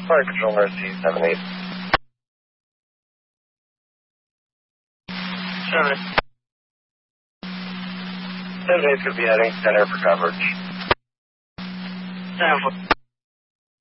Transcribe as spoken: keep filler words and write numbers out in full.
Fire Control Mercy, seven eight. Seven. seven eight could be heading center for coverage. Seven.